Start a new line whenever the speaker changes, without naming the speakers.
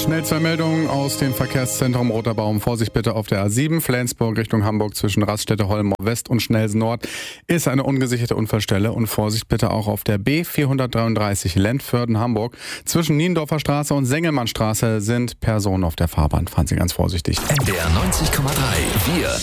Schnell zwei Meldungen aus dem Verkehrszentrum Roter Baum. Vorsicht bitte auf der A7, Flensburg Richtung Hamburg zwischen Raststätte Holm West und Schnelsen Nord ist eine ungesicherte Unfallstelle. Und Vorsicht bitte auch auf der B433 Lentförden Hamburg. Zwischen Niendorfer Straße und Sengelmannstraße sind Personen auf der Fahrbahn. Fahren Sie ganz vorsichtig.
NDR 90,3. Wir